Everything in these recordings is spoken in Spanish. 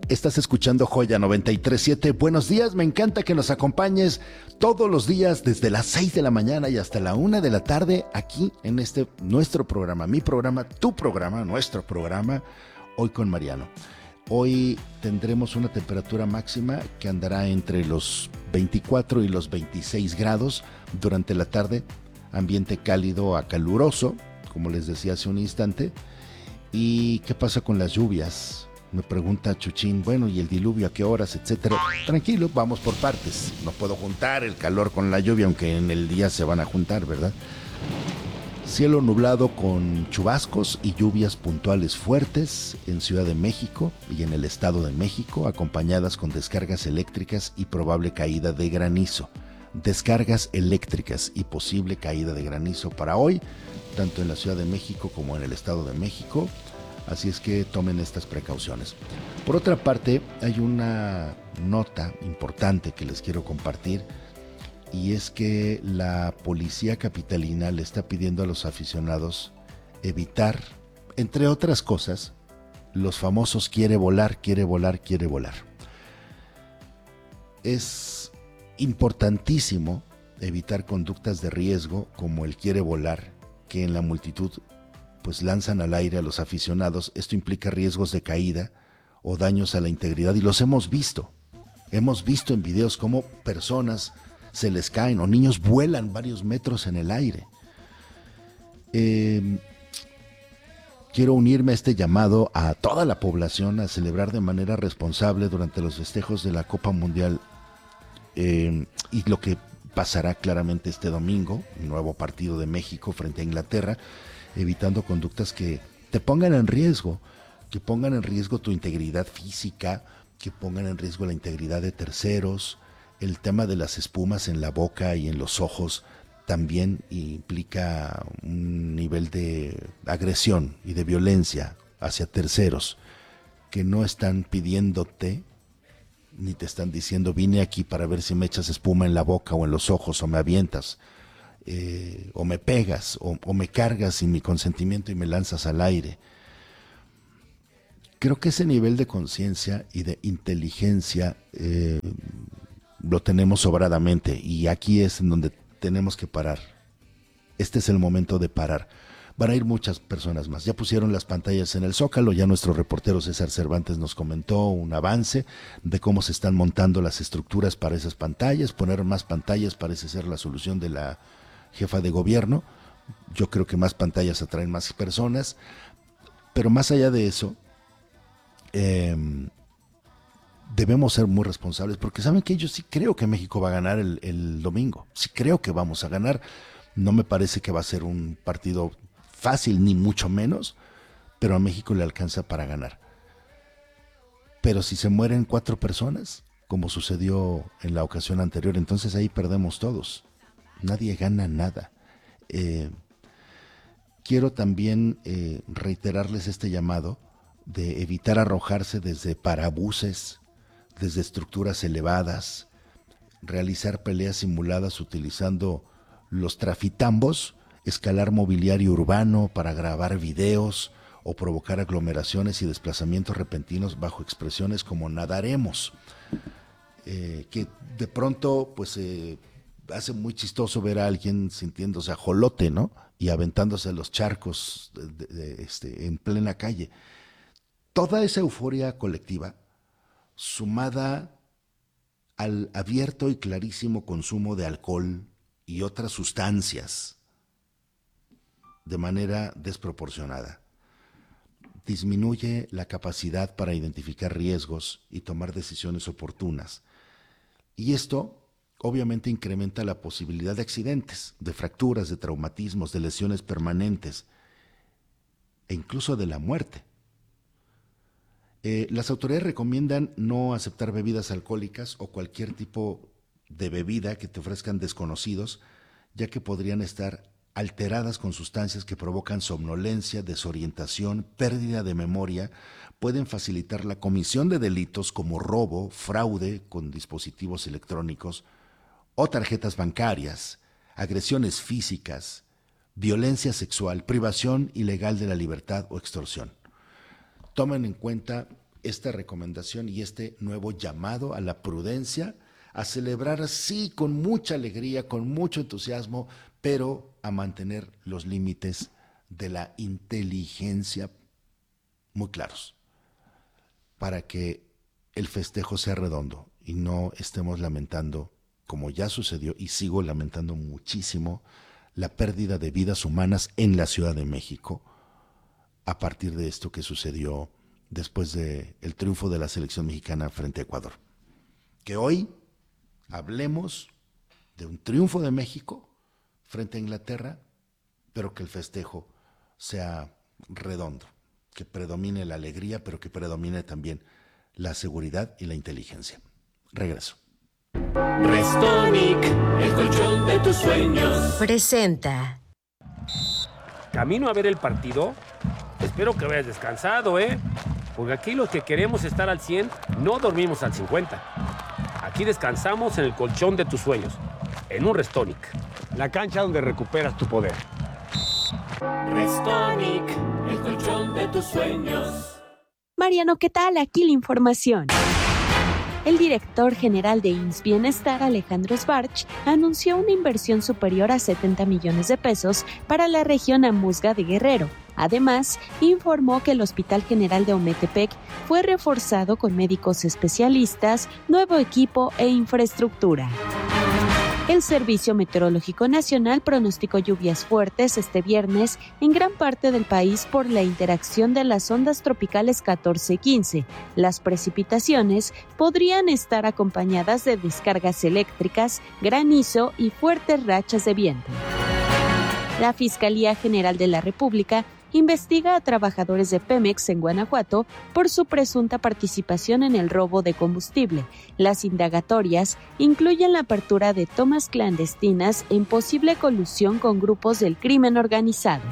Estás escuchando Joya 93.7. Buenos días, me encanta que nos acompañes todos los días desde las 6 de la mañana y hasta la 1 de la tarde aquí en este nuestro programa, mi programa, tu programa, nuestro programa, Hoy con Mariano. Hoy tendremos una temperatura máxima que andará entre los 24 y los 26 grados durante la tarde, ambiente cálido a caluroso, como les decía hace un instante. ¿Y qué pasa con las lluvias? Me pregunta Chuchín, bueno, ¿y el diluvio a qué horas, etcétera? Tranquilo, vamos por partes. No puedo juntar el calor con la lluvia, aunque en el día se van a juntar, ¿verdad? Cielo nublado con chubascos y lluvias puntuales fuertes en Ciudad de México y en el Estado de México, acompañadas con descargas eléctricas y probable caída de granizo. Descargas eléctricas y posible caída de granizo para hoy, tanto en la Ciudad de México como en el Estado de México. Así es que tomen estas precauciones. Por otra parte, hay una nota importante que les quiero compartir, y es que la policía capitalina le está pidiendo a los aficionados evitar, entre otras cosas, los famosos quiere volar, quiere volar, quiere volar. Es importantísimo evitar conductas de riesgo como el quiere volar, que en la multitud pues lanzan al aire a los aficionados. Esto implica riesgos de caída o daños a la integridad, y los hemos visto. Hemos visto en videos cómo personas se les caen o niños vuelan varios metros en el aire. Quiero unirme a este llamado a toda la población a celebrar de manera responsable durante los festejos de la Copa Mundial, y lo que pasará claramente este domingo, un nuevo partido de México frente a Inglaterra, evitando conductas que te pongan en riesgo, que pongan en riesgo tu integridad física, que pongan en riesgo la integridad de terceros. El tema de las espumas en la boca y en los ojos también implica un nivel de agresión y de violencia hacia terceros que no están pidiéndote ni te están diciendo vine aquí para ver si me echas espuma en la boca o en los ojos o me avientas. O me pegas, o me cargas sin mi consentimiento y me lanzas al aire. Creo que ese nivel de conciencia y de inteligencia lo tenemos sobradamente, y aquí es en donde tenemos que parar. Este es el momento de parar. Van a ir muchas personas más. Ya pusieron las pantallas en el Zócalo, ya nuestro reportero César Cervantes nos comentó un avance de cómo se están montando las estructuras para esas pantallas. Poner más pantallas parece ser la solución de la jefa de gobierno. Yo creo que más pantallas atraen más personas, pero más allá de eso, debemos ser muy responsables, porque saben que yo sí creo que México va a ganar el domingo, sí creo que vamos a ganar. No me parece que va a ser un partido fácil, ni mucho menos, pero a México le alcanza para ganar. Pero si se mueren 4 personas, como sucedió en la ocasión anterior, entonces ahí perdemos todos. Nadie gana nada. Quiero también reiterarles este llamado de evitar arrojarse desde parabuses, desde estructuras elevadas, realizar peleas simuladas utilizando los trafitambos, escalar mobiliario urbano para grabar videos o provocar aglomeraciones y desplazamientos repentinos bajo expresiones como nadaremos, que de pronto pues hace muy chistoso ver a alguien sintiéndose ajolote, ¿no? Y aventándose a los charcos en plena calle. Toda esa euforia colectiva, sumada al abierto y clarísimo consumo de alcohol y otras sustancias de manera desproporcionada, disminuye la capacidad para identificar riesgos y tomar decisiones oportunas. Y esto obviamente incrementa la posibilidad de accidentes, de fracturas, de traumatismos, de lesiones permanentes e incluso de la muerte. Las autoridades recomiendan no aceptar bebidas alcohólicas o cualquier tipo de bebida que te ofrezcan desconocidos, ya que podrían estar alteradas con sustancias que provocan somnolencia, desorientación, pérdida de memoria, pueden facilitar la comisión de delitos como robo, fraude con dispositivos electrónicos o tarjetas bancarias, agresiones físicas, violencia sexual, privación ilegal de la libertad o extorsión. Tomen en cuenta esta recomendación y este nuevo llamado a la prudencia, a celebrar sí con mucha alegría, con mucho entusiasmo, pero a mantener los límites de la inteligencia muy claros, para que el festejo sea redondo y no estemos lamentando, como ya sucedió y sigo lamentando muchísimo, la pérdida de vidas humanas en la Ciudad de México a partir de esto que sucedió después del triunfo de la selección mexicana frente a Ecuador. Que hoy hablemos de un triunfo de México frente a Inglaterra, pero que el festejo sea redondo, que predomine la alegría, pero que predomine también la seguridad y la inteligencia. Regreso. Restonic, el colchón de tus sueños. Presenta. ¿Camino a ver el partido? Espero que hayas descansado, porque aquí los que queremos estar al 100 no dormimos al 50. Aquí descansamos en el colchón de tus sueños, en un Restonic. La cancha donde recuperas tu poder. Restonic, el colchón de tus sueños. Mariano, ¿qué tal? Aquí la información. El director general de IMSS Bienestar, Alejandro Schwartz, anunció una inversión superior a 70 millones de pesos para la región Amuzga de Guerrero. Además, informó que el Hospital General de Ometepec fue reforzado con médicos especialistas, nuevo equipo e infraestructura. El Servicio Meteorológico Nacional pronosticó lluvias fuertes este viernes en gran parte del país por la interacción de las ondas tropicales 14 y 15. Las precipitaciones podrían estar acompañadas de descargas eléctricas, granizo y fuertes rachas de viento. La Fiscalía General de la República investiga a trabajadores de Pemex en Guanajuato por su presunta participación en el robo de combustible. Las indagatorias incluyen la apertura de tomas clandestinas en posible colusión con grupos del crimen organizado.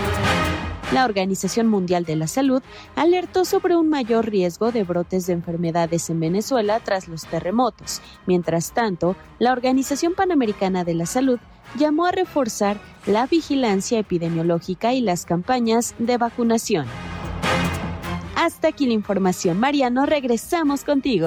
La Organización Mundial de la Salud alertó sobre un mayor riesgo de brotes de enfermedades en Venezuela tras los terremotos. Mientras tanto, la Organización Panamericana de la Salud llamó a reforzar la vigilancia epidemiológica y las campañas de vacunación. Hasta aquí la información. Mariano, regresamos contigo.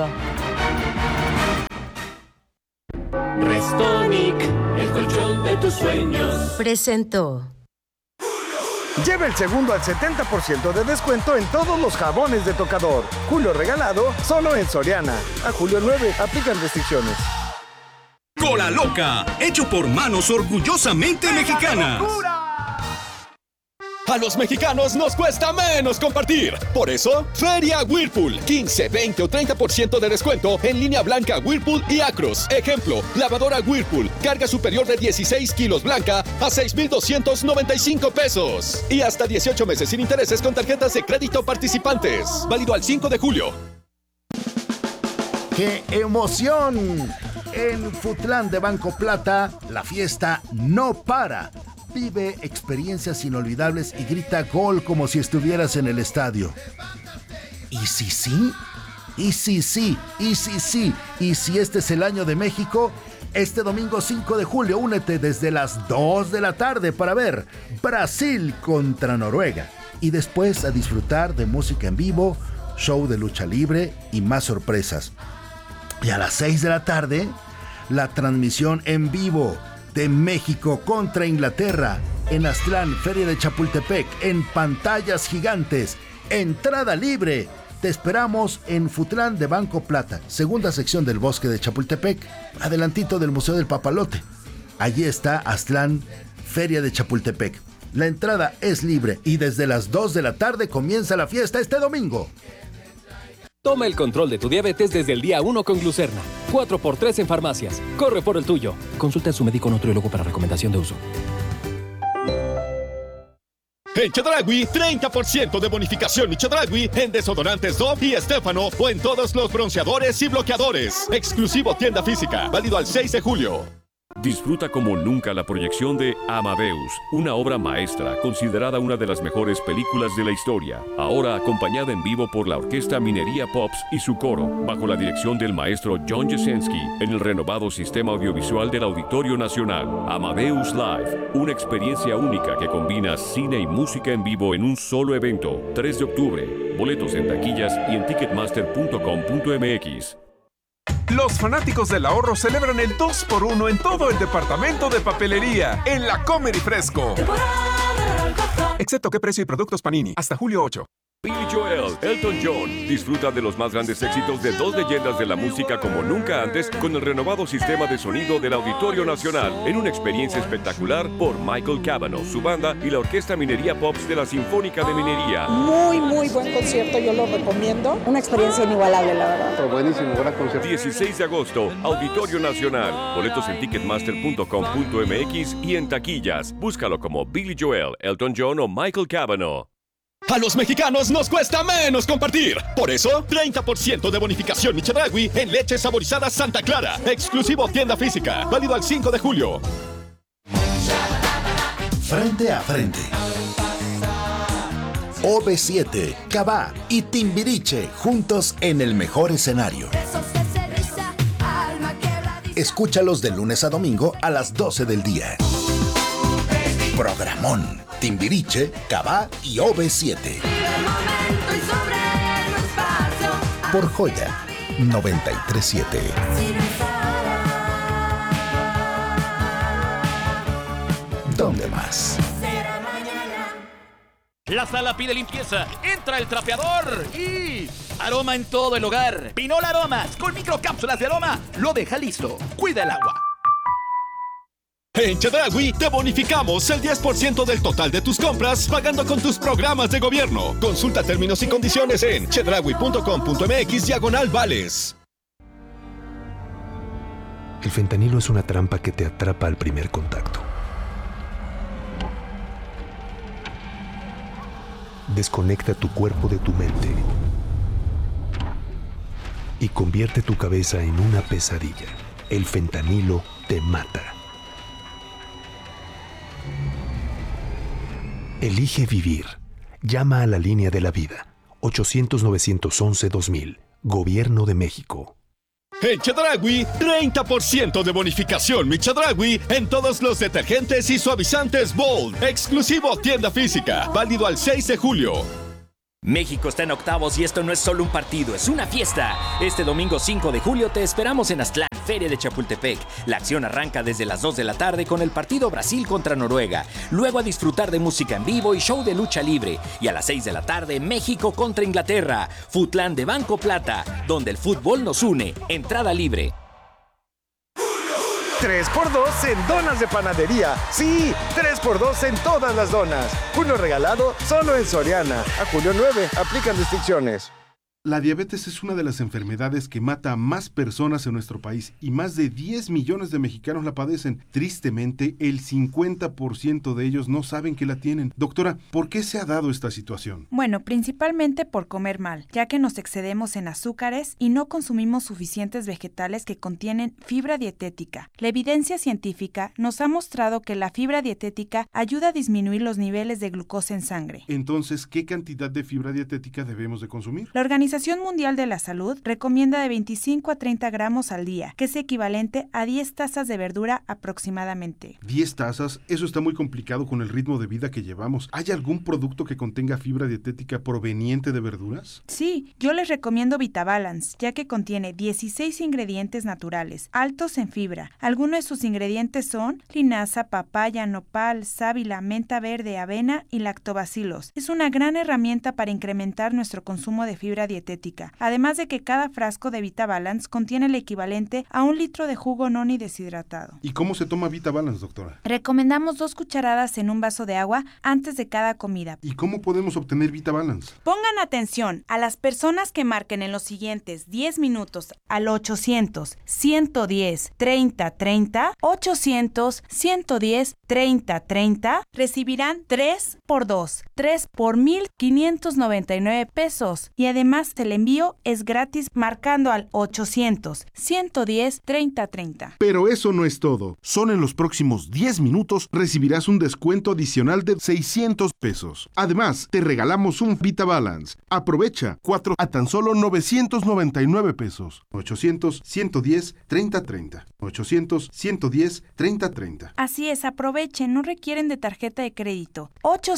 Restonic, el colchón de tus sueños. Presentó. Lleva el segundo al 70% de descuento en todos los jabones de tocador. Julio regalado, solo en Soriana. A julio 9, aplican restricciones. Cola Loca, hecho por manos orgullosamente mexicanas. A los mexicanos nos cuesta menos compartir. Por eso, Feria Whirlpool. 15, 20 o 30% de descuento en línea blanca Whirlpool y Acros. Ejemplo, lavadora Whirlpool, carga superior de 16 kilos blanca a 6,295 pesos. Y hasta 18 meses sin intereses con tarjetas de crédito participantes. Válido al 5 de julio. ¡Qué emoción! En Futlán de Banco Plata, la fiesta no para. Vive experiencias inolvidables y grita gol como si estuvieras en el estadio. ¿Y si sí? ¿Y si sí? ¿Y si sí? ¿Y si este es el año de México? Este domingo 5 de julio, únete desde las 2 de la tarde para ver Brasil contra Noruega. Y después a disfrutar de música en vivo, show de lucha libre y más sorpresas. Y a las 6 de la tarde, la transmisión en vivo de México contra Inglaterra en Aztlán, Feria de Chapultepec, en pantallas gigantes, entrada libre. Te esperamos en Futlán de Banco Plata, segunda sección del Bosque de Chapultepec, adelantito del Museo del Papalote. Allí está Aztlán, Feria de Chapultepec. La entrada es libre y desde las 2 de la tarde comienza la fiesta este domingo. Toma el control de tu diabetes desde el día 1 con Glucerna. 4x3 en farmacias. Corre por el tuyo. Consulta a su médico nutriólogo para recomendación de uso. En Chedraui, 30% de bonificación y Chedraui en desodorantes Dove y Estefano o en todos los bronceadores y bloqueadores. Exclusivo tienda física. Válido al 6 de julio. Disfruta como nunca la proyección de Amadeus, una obra maestra considerada una de las mejores películas de la historia, ahora acompañada en vivo por la Orquesta Minería Pops y su coro, bajo la dirección del maestro John Jasenski, en el renovado sistema audiovisual del Auditorio Nacional. Amadeus Live, una experiencia única que combina cine y música en vivo en un solo evento. 3 de octubre, boletos en taquillas y en ticketmaster.com.mx. Los fanáticos del ahorro celebran el 2x1 en todo el departamento de papelería, en la Comer y Fresco. Excepto qué precio y productos Panini, hasta julio 8. Billy Joel, Elton John. Disfruta de los más grandes éxitos de 2 leyendas de la música como nunca antes con el renovado sistema de sonido del Auditorio Nacional en una experiencia espectacular por Michael Cavanaugh, su banda y la Orquesta Minería Pops de la Sinfónica de Minería. Muy buen concierto, yo lo recomiendo. Una experiencia inigualable, la verdad. Pero buenísimo, gran concierto. 16 de agosto, Auditorio Nacional. Boletos en ticketmaster.com.mx y en taquillas. Búscalo como Billy Joel, Elton John o Michael Cavanaugh. A los mexicanos nos cuesta menos compartir. Por eso, 30% de bonificación Chedraui en leche saborizada Santa Clara. Exclusivo tienda física. Válido al 5 de julio. Frente a frente. OV7, Cabá y Timbiriche juntos en el mejor escenario. Escúchalos de lunes a domingo a las 12 del día. Programón. Timbiriche, Cabá y OV7. Por Joya 93.7. ¿Dónde más? La sala pide limpieza. Entra el trapeador y aroma en todo el hogar. Pinol Aromas con microcápsulas de aroma lo deja listo. Cuida el agua. En Chedraui te bonificamos el 10% del total de tus compras pagando con tus programas de gobierno. Consulta términos y condiciones en chedraui.com.mx/vales. El fentanilo es una trampa que te atrapa al primer contacto. Desconecta tu cuerpo de tu mente y convierte tu cabeza en una pesadilla. El fentanilo te mata. Elige vivir. Llama a la línea de la vida. 800-911-2000. Gobierno de México. En Chedraui, 30% de bonificación mi Chedraui en todos los detergentes y suavizantes Bold. Exclusivo tienda física. Válido al 6 de julio. México está en octavos y esto no es solo un partido, es una fiesta. Este domingo 5 de julio te esperamos en Aztlán, Feria de Chapultepec. La acción arranca desde las 2 de la tarde con el partido Brasil contra Noruega. Luego a disfrutar de música en vivo y show de lucha libre. Y a las 6 de la tarde, México contra Inglaterra. Futlán de Banco Plata, donde el fútbol nos une. Entrada libre. 3x2 en donas de panadería. Sí, 3x2 en todas las donas. Julio regalado solo en Soriana. A julio 9, aplican restricciones. La diabetes es una de las enfermedades que mata a más personas en nuestro país y más de 10 millones de mexicanos la padecen. Tristemente, el 50% de ellos no saben que la tienen. Doctora, ¿por qué se ha dado esta situación? Bueno, principalmente por comer mal, ya que nos excedemos en azúcares y no consumimos suficientes vegetales que contienen fibra dietética. La evidencia científica nos ha mostrado que la fibra dietética ayuda a disminuir los niveles de glucosa en sangre. Entonces, ¿qué cantidad de fibra dietética debemos de consumir? La Organización Mundial de la Salud recomienda de 25 a 30 gramos al día, que es equivalente a 10 tazas de verdura aproximadamente. 10 tazas, eso está muy complicado con el ritmo de vida que llevamos. ¿Hay algún producto que contenga fibra dietética proveniente de verduras? Sí, yo les recomiendo VitaBalance, ya que contiene 16 ingredientes naturales, altos en fibra. Algunos de sus ingredientes son linaza, papaya, nopal, sábila, menta verde, avena y lactobacilos. Es una gran herramienta para incrementar nuestro consumo de fibra dietética. Además de que cada frasco de VitaBalance contiene el equivalente a 1 litro de jugo noni deshidratado. ¿Y cómo se toma VitaBalance, doctora? Recomendamos 2 cucharadas en un vaso de agua antes de cada comida. ¿Y cómo podemos obtener VitaBalance? Pongan atención a las personas que marquen en los siguientes 10 minutos al 800-110-3030, 800-110-3030, recibirán 3x2, 3 por 1,599 pesos. Y además Además, el envío es gratis marcando al 800-110-3030. Pero eso no es todo. Solo en los próximos 10 minutos recibirás un descuento adicional de 600 pesos. Además, te regalamos un VitaBalance. Aprovecha 4 a tan solo 999 pesos. 800-110-3030. 800-110-3030. Así es, aprovechen, no requieren de tarjeta de crédito.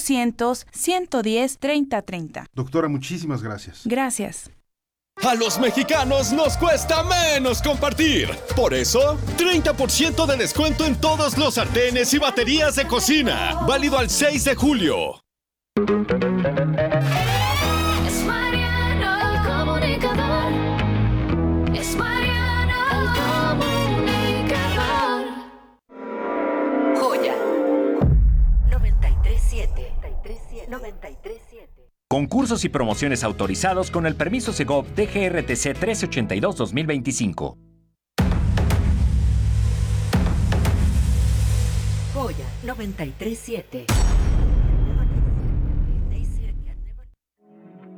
800-110-3030. Doctora, muchísimas gracias. Gracias. A los mexicanos nos cuesta menos compartir. Por eso, 30% de descuento en todos los sartenes y baterías de cocina. Válido al 6 de julio. Es Mariano el comunicador. Es Mariano el comunicador. Joya 93.7. 93.7. Concursos y promociones autorizados con el permiso Segov DGRTC 1382-2025. Joya 93.7.